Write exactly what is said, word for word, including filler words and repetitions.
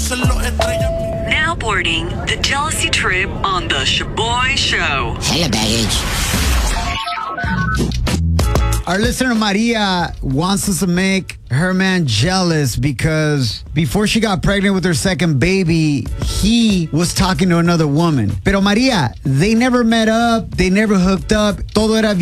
Now boarding the jealousy trip on the Shaboy Show. Hella baggage. Our listener Maria wants us to make her man jealous because before she got pregnant with her second baby, he was talking to another woman. Pero Maria, they never met up. They never hooked up. Todo era